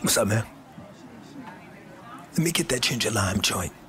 What's up, man? Let me get that ginger lime joint.